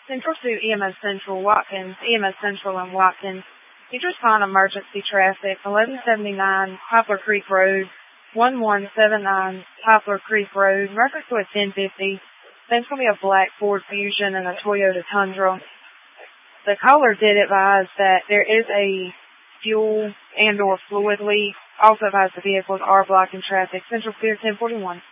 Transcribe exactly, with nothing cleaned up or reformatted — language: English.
Central to E M S Central, Watkins, E M S Central and Watkins. Need to respond emergency traffic, eleven seventy-nine Poplar Creek Road, eleven seventy-nine Poplar Creek Road. Reference to a ten fifty. Then it's going to be a black Ford Fusion and a Toyota Tundra. The caller did advise that there is a fuel and or fluid leak. Also advised the vehicles are blocking traffic. Central Clear ten forty-one.